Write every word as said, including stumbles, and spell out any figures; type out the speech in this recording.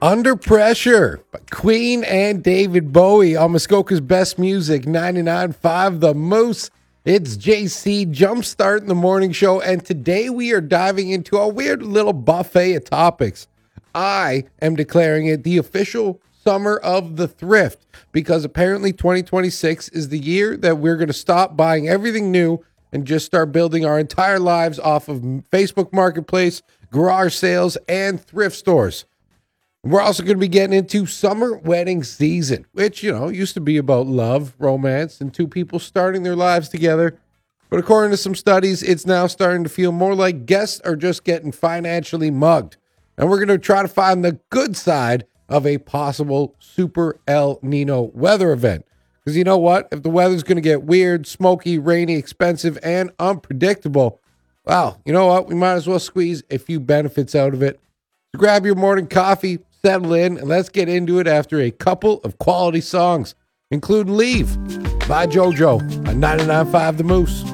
Under Pressure by Queen and David Bowie on Muskoka's Best Music, ninety-nine point five The Moose. It's J C Jumpstart in the morning show, and today we are diving into a weird little buffet of topics. I am declaring it the official summer of the thrift because apparently twenty twenty-six is the year that we're going to stop buying everything new and just start building our entire lives off of Facebook Marketplace, garage sales, and thrift stores. We're also going to be getting into summer wedding season, which, you know, used to be about love, romance, and two people starting their lives together. But according to some studies, it's now starting to feel more like guests are just getting financially mugged. And we're going to try to find the good side of a possible Super El Nino weather event. Because you know what? If the weather's going to get weird, smoky, rainy, expensive, and unpredictable, well, you know what? We might as well squeeze a few benefits out of it. So grab your morning coffee, settle in, and let's get into it after a couple of quality songs, including Leave by JoJo on ninety-nine point five The Moose.